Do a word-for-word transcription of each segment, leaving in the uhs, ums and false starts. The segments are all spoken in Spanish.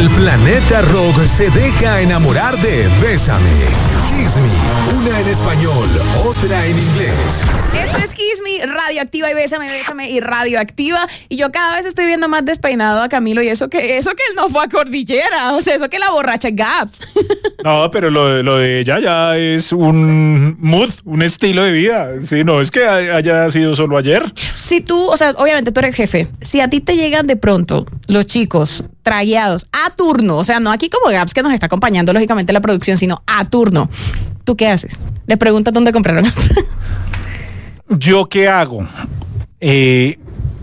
El planeta rock se deja enamorar de Bésame. Kiss Me, una en español, otra en inglés. Esto es Kiss Me, Radioactiva y Bésame, Bésame y Radioactiva. Y yo cada vez estoy viendo más despeinado a Camilo y eso que eso que él no fue a Cordillera, o sea, eso que la borracha es Gaps. No, pero lo, lo de ella ya es un mood, un estilo de vida. Sí, no es que haya sido solo ayer. Si tú, o sea, obviamente tú eres jefe, si a ti te llegan de pronto los chicos tragueados a turno, o sea, no aquí como Gaps que nos está acompañando lógicamente la producción, sino a turno, ¿tú qué haces? Le preguntas dónde compraron. ¿Yo qué hago? Eh,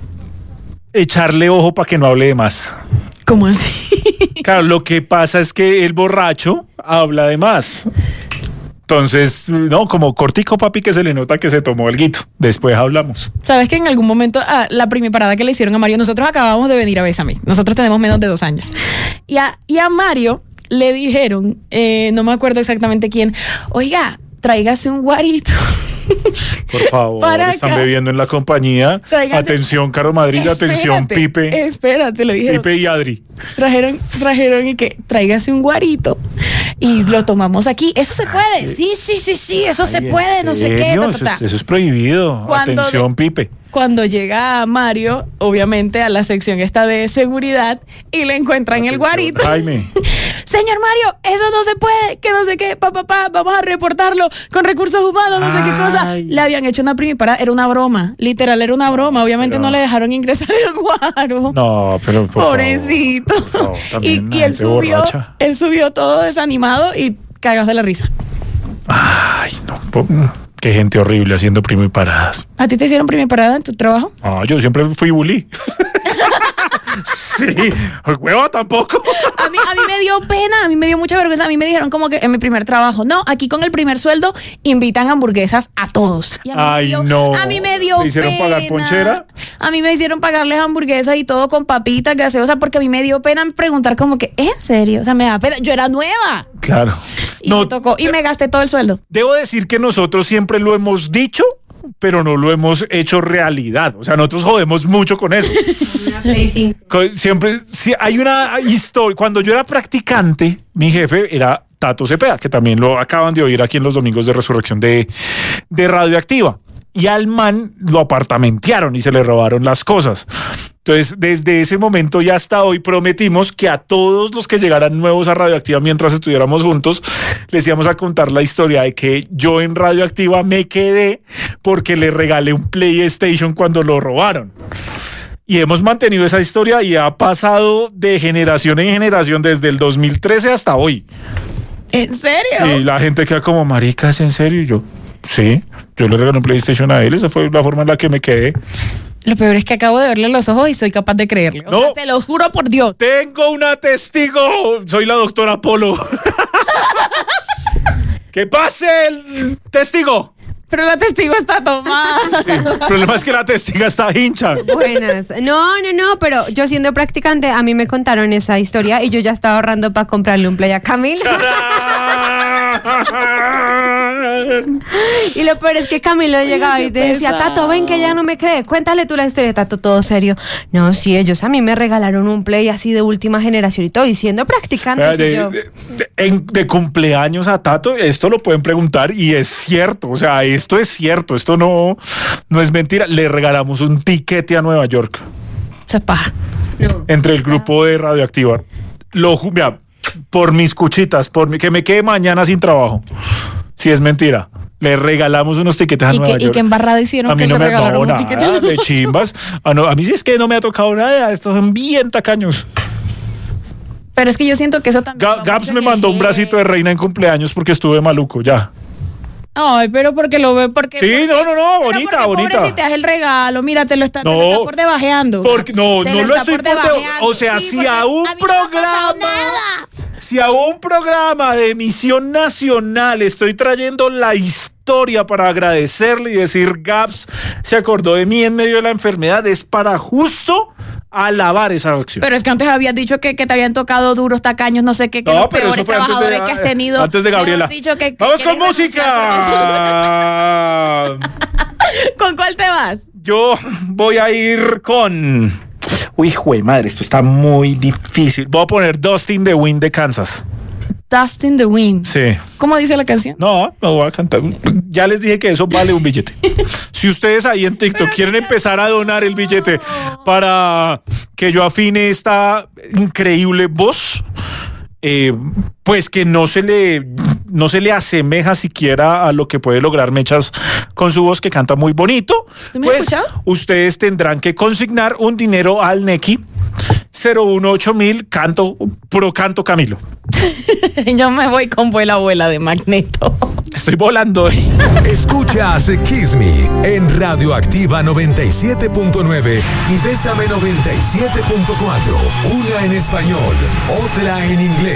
echarle ojo para que no hable de más. ¿Cómo así? Claro, lo que pasa es que el borracho habla de más. Entonces, no, como cortico, papi, que se le nota que se tomó alguito. Después hablamos. Sabes que en algún momento, ah, la primiparada que le hicieron a Mario, nosotros acabamos de venir a Bésame. Nosotros tenemos menos de dos años. Y a, y a Mario le dijeron, eh, no me acuerdo exactamente quién, oiga, tráigase un guarito. Por favor, Para están acá. bebiendo en la compañía. Tráiganse. Atención, Caro Madrid, Espérate, atención, Pipe. Espérate, le dijeron. Pipe y Adri. Trajeron, trajeron y que tráigase un guarito y lo tomamos aquí. Eso se puede. Sí, sí, sí, sí, eso se Ay, puede, ¿en no sé qué. serio? Ta, ta, ta. Eso, es, eso es prohibido. Cuando Atención, de- Pipe. Cuando llega Mario, obviamente a la sección esta de seguridad y le encuentran el Atención, guarito. Jaime. Señor Mario, eso no se puede, que no sé qué, papá, pa, pa, vamos a reportarlo con recursos humanos, no sé qué cosa. Ay. Le habían hecho una primiparada, era una broma, literal, era una broma. Obviamente pero- no le dejaron ingresar el guaro. No, pero por Pobrecito. favor, por favor, y también y la él gente subió, borracha. él subió todo desanimado y cagados de la risa. Ay, no. po- Qué gente horrible haciendo primo y paradas. ¿A ti te hicieron primiparada en tu trabajo? Ah, yo siempre fui bully. Sí, hueva tampoco. A mí, a mí me dio pena, a mí me dio mucha vergüenza. A mí me dijeron como que en mi primer trabajo, no, aquí con el primer sueldo invitan hamburguesas a todos. Y a mí Ay, me dio, no. A mí me dio ¿Te hicieron pena. pagar ponchera? A mí me hicieron pagarles hamburguesas y todo con papitas gaseosas porque a mí me dio pena preguntar como que, ¿en serio? O sea, me da pena. Yo era nueva. Claro. Y No, me tocó, y me gasté todo el sueldo. debo decir que nosotros siempre lo hemos dicho, pero no lo hemos hecho realidad. O sea, nosotros jodemos mucho con eso. Co- Siempre, si hay una historia. Cuando yo era practicante, mi jefe era Tato Cepeda, que también lo acaban de oír aquí en los domingos de resurrección de, de Radioactiva. Y al man lo apartamentearon y se le robaron las cosas. Entonces, desde ese momento y hasta hoy prometimos que a todos los que llegaran nuevos a Radioactiva mientras estuviéramos juntos, les íbamos a contar la historia de que yo en Radioactiva me quedé porque le regalé un PlayStation cuando lo robaron. Y hemos mantenido esa historia y ha pasado de generación en generación desde el dos mil trece hasta hoy. ¿En serio? Sí, la gente queda como, marica, ¿es en serio? Y yo, sí, yo le regalé un PlayStation a él, esa fue la forma en la que me quedé. Lo peor es que acabo de verle los ojos y soy capaz de creerle. O No. sea, se lo juro por Dios. Tengo una testigo, soy la doctora Polo. ¡Que pase el testigo! Pero la testigo está tomada. Sí, el problema es que la testiga está hincha. Buenas. No, no, no, pero yo siendo practicante, a mí me contaron esa historia y yo ya estaba ahorrando para comprarle un play a Camilo. Y lo peor es que Camilo llegaba y qué decía, pesado. Tato, ven que ya no me cree, cuéntale tú la historia. Tato, todo serio. No, sí, ellos a mí me regalaron un play así de última generación y todo, y siendo practicante, De, sí, yo. de- de- en- de cumpleaños a Tato, esto lo pueden preguntar y es cierto, o sea, esto es cierto, esto no, no es mentira. Le regalamos un tiquete a Nueva York Eso es paja. No. entre el grupo de Radioactiva. Lo ju- mira, por mis cuchitas, por mi, que me quede mañana sin trabajo. Si es mentira. Le regalamos unos tiquetes a ¿Y Nueva qué, y York. qué embarrada hicieron A mí que no le me regalaron no, un tiquete? nada de chimbas. Ah, no, a mí sí es que no me ha tocado nada. Estos son bien tacaños. Pero es que yo siento que eso también. Ga- va Gaps mucho me en el mandó un jefe. bracito de reina en cumpleaños porque estuve maluco, ya. Ay, pero porque lo ve, porque. Sí, porque- no, no, no, pero bonita, porque, bonita. Pobre, si te das el regalo, mira, te lo está, te lo No, está por debajeando. Porque, no, Te no lo está estoy por debajeando. debajeando. O sea, Sí, si porque a un mí no me ha pasado programa, nada. si a un programa de emisión nacional estoy trayendo la historia para agradecerle y decir, Gaps se acordó de mí en medio de la enfermedad, es para justo alabar esa acción. Pero es que antes habías dicho que, que te habían tocado duros, tacaños, no sé qué, que No, los pero peores eso fue antes de- trabajadores que has tenido. antes de Gabriela. Mejor dicho, que, que ¡Vamos con quieres renunciar por eso. música! ¿Con cuál te vas? Yo voy a ir con Uy, jue madre, esto está muy difícil. Voy a poner Dust in the Wind de Kansas. Dust in the Wind. Sí. ¿Cómo dice la canción? No, no voy a cantar. Ya les dije que eso vale un billete. Si ustedes ahí en TikTok quieren empezar a donar el billete para que yo afine esta increíble voz, eh, pues que no se le no se le asemeja siquiera a lo que puede lograr Mechas con su voz, que canta muy bonito, ¿Tú me has pues escuchado? ustedes tendrán que consignar un dinero al Nequi cero uno ocho mil canto puro canto Camilo. Yo me voy con Vuela Abuela de Magneto. Estoy volando hoy. Escuchas Kiss Me en Radioactiva noventa y siete punto nueve y Bésame noventa y siete punto cuatro. Una en español, otra en inglés.